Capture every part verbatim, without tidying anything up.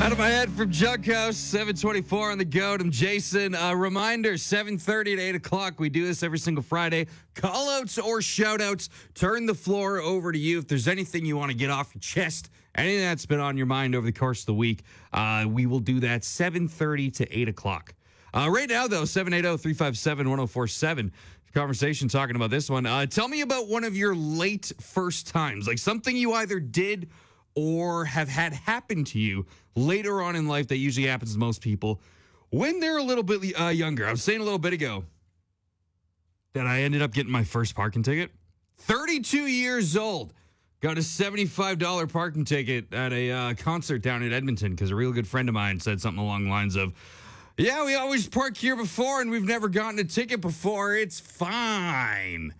Out of my head from Jug House, seven twenty-four on the goat. I'm Jason. A reminder, seven thirty to eight o'clock. We do this every single Friday. Call-outs or shout-outs. Turn the floor over to you. If there's anything you want to get off your chest, anything that's been on your mind over the course of the week, uh, we will do that seven thirty to eight o'clock. Uh, right now, though, seven eight zero, three five seven, one zero four seven. Conversation talking about this one. Uh, tell me about one of your late first times, like something you either did or have had happen to you later on in life that usually happens to most people when they're a little bit uh, younger. I was saying a little bit ago that I ended up getting my first parking ticket. thirty-two years old. Got a seventy-five dollars parking ticket at a uh, concert down in Edmonton because a real good friend of mine said something along the lines of, yeah, we always park here before and we've never gotten a ticket before. It's fine.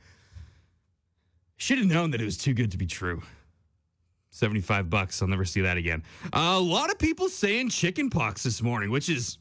Should have known that it was too good to be true. seventy-five bucks. I'll never see that again. Uh, a lot of people saying chicken pox this morning, which is,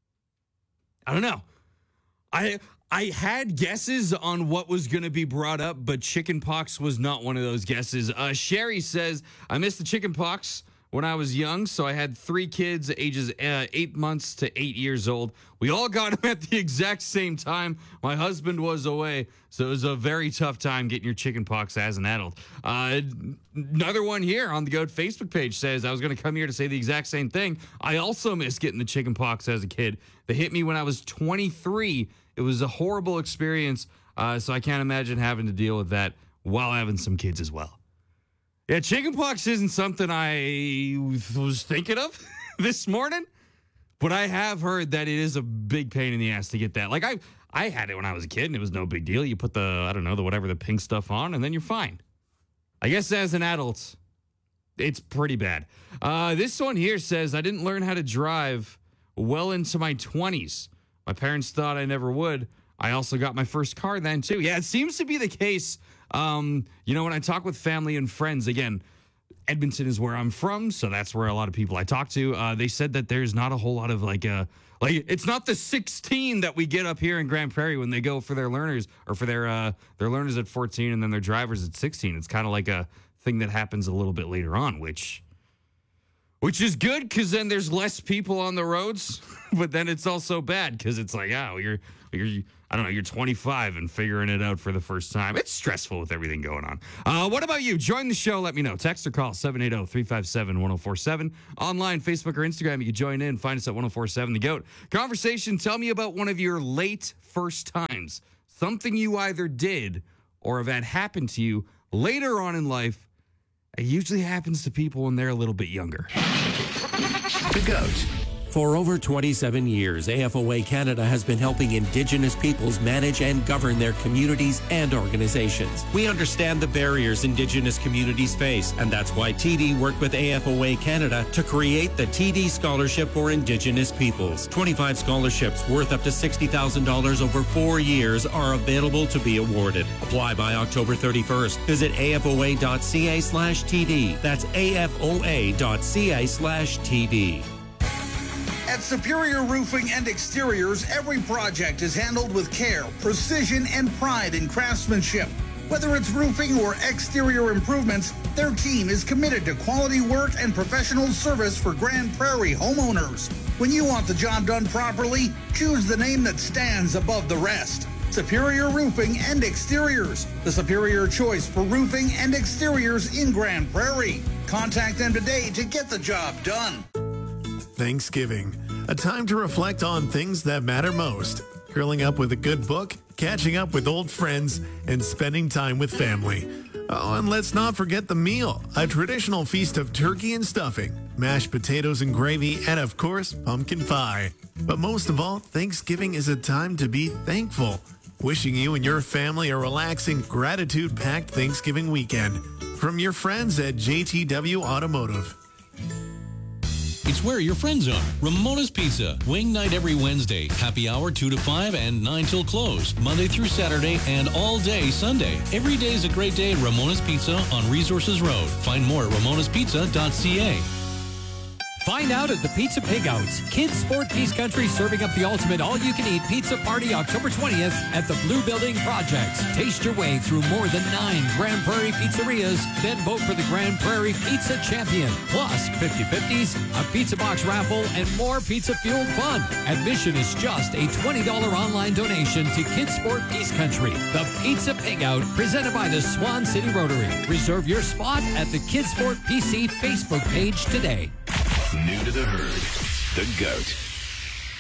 I don't know. I I had guesses on what was going to be brought up, but chicken pox was not one of those guesses. Uh, Sherry says, I missed the chicken pox when I was young, so I had three kids ages uh, eight months to eight years old. We all got them at the exact same time. My husband was away, so it was a very tough time getting your chicken pox as an adult. Uh, another one here on the Goat Facebook page says, I was going to come here to say the exact same thing. I also missed getting the chicken pox as a kid. They hit me when I was twenty-three. It was a horrible experience, uh, so I can't imagine having to deal with that while having some kids as well. Yeah, chickenpox isn't something I was thinking of this morning, but I have heard that it is a big pain in the ass to get that. Like, I I had it when I was a kid, and it was no big deal. You put the, I don't know, the whatever, the pink stuff on, and then you're fine. I guess as an adult, it's pretty bad. Uh, this one here says, I didn't learn how to drive well into my twenties. My parents thought I never would. I also got my first car then, too. Yeah, it seems to be the case. Um, you know, when I talk with family and friends, again, Edmonton is where I'm from, so that's where a lot of people I talk to, uh, they said that there's not a whole lot of, like, uh, like it's not the sixteen that we get up here in Grand Prairie when they go for their learners, or for their, uh, their learners at fourteen and then their drivers at sixteen. It's kind of like a thing that happens a little bit later on, which... Which is good because then there's less people on the roads, but then it's also bad because it's like, oh, you're, you're, I don't know, you're twenty-five and figuring it out for the first time. It's stressful with everything going on. Uh, what about you? Join the show. Let me know. Text or call seven eight zero, three five seven, one zero four seven. Online, Facebook or Instagram, you can join in. Find us at one oh four seven The Goat. Conversation, tell me about one of your late first times. Something you either did or have had happen to you later on in life. It usually happens to people when they're a little bit younger. The Goat. For over twenty-seven years, A F O A Canada has been helping Indigenous peoples manage and govern their communities and organizations. We understand the barriers Indigenous communities face, and that's why T D worked with A F O A Canada to create the T D Scholarship for Indigenous Peoples. twenty-five scholarships worth up to sixty thousand dollars over four years are available to be awarded. Apply by October thirty-first. Visit afoa.ca slash TD. That's afoa.ca slash TD. At Superior Roofing and Exteriors, every project is handled with care, precision, and pride in craftsmanship. Whether it's roofing or exterior improvements, their team is committed to quality work and professional service for Grand Prairie homeowners. When you want the job done properly, choose the name that stands above the rest. Superior Roofing and Exteriors, the superior choice for roofing and exteriors in Grand Prairie. Contact them today to get the job done. Thanksgiving, a time to reflect on things that matter most. Curling up with a good book, catching up with old friends, and spending time with family. Oh, and let's not forget the meal, a traditional feast of turkey and stuffing, mashed potatoes and gravy, and of course, pumpkin pie. But most of all, Thanksgiving is a time to be thankful. Wishing you and your family a relaxing, gratitude-packed Thanksgiving weekend. From your friends at J T W Automotive. It's where your friends are. Ramona's Pizza. Wing night every Wednesday. Happy hour two to five and nine till close. Monday through Saturday and all day Sunday. Every day is a great day at Ramona's Pizza on Resources Road. Find more at ramonas pizza dot c a. Find out at the Pizza Pigouts. Kids Sport Peace Country serving up the ultimate all-you-can-eat pizza party October twentieth at the Blue Building Projects. Taste your way through more than nine Grand Prairie pizzerias, then vote for the Grand Prairie Pizza Champion. Plus fifty-fifties, a pizza box raffle, and more pizza-fueled fun. Admission is just a twenty dollars online donation to Kids Sport Peace Country. The Pizza Pigout, presented by the Swan City Rotary. Reserve your spot at the Kids Sport P C Facebook page today. New to the herd, the GOAT.